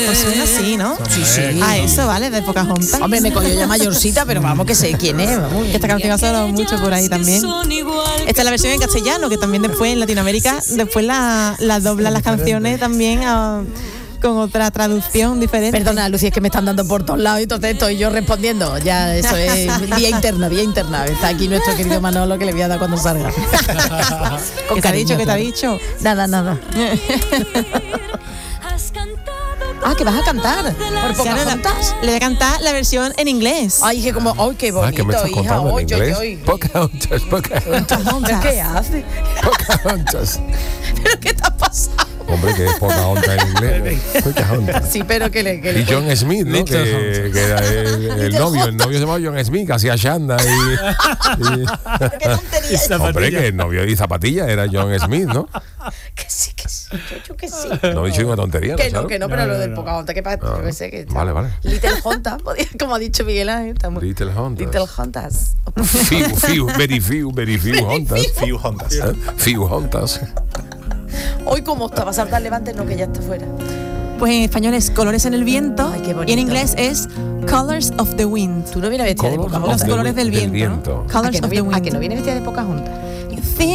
Pues suena así, ¿no? Sí. Ah, eso, vale, de Pocahontas. Hombre, me cogió ya mayorcita, pero vamos que sé quién es. Vamos. Que esta canción ha sonado mucho por ahí también. Esta es la versión en castellano, que también después en Latinoamérica, después la doblan las canciones también con otra traducción diferente. Perdona, Lucía, es que me están dando por todos lados y entonces estoy yo respondiendo. Ya, eso es vía interna. Está aquí nuestro querido Manolo, que le voy a dar cuando salga. ¿Qué te ha dicho? ¿Qué te ha dicho? Nada. Ah, que vas a cantar por Pocahontas. Le voy a cantar la versión en inglés. Ay, que como, ay, qué bonito, ¿qué me estás hija. contando en inglés? Pocahontas. ¿Qué hace? Pocahontas. ¿Pero qué te ha pasado? Hombre, que es Pocahontas en inglés. Pocahontas. Sí, pero que le Y John Smith, ¿no? Que era el novio. El novio se llamaba John Smith, que hacía Shanda y qué tontería. hombre, que el novio de Zapatilla era John Smith, ¿no? Que sí. Yo que sí. No he dicho una tontería, Que ¿no? no, pero lo del Pocahontas, que pasa, yo que sé que está. Vale. Little Hontas, como ha dicho Miguel Ángel. Little Hontas. Little Hontas. Very few Hontas. Few Hontas. Hoy como estaba a saltar Levante, no, que ya está fuera. Pues en español es Colores en el viento. Ay, qué bonito. Y en inglés es Colors of the Wind. Tú no vienes vestida de Pocahontas. Los colores del viento, ¿no? ¿A Colors que no of the viene, Wind. vestida de Pocahontas?